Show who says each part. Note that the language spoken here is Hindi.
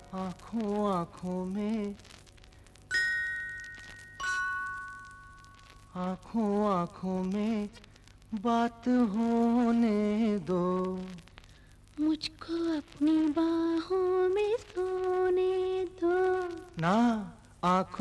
Speaker 1: आँखों आँखों में, आँखों आँखों में बात होने दो।
Speaker 2: मुझको अपनी बाहों में सोने दो।
Speaker 1: ना आँखों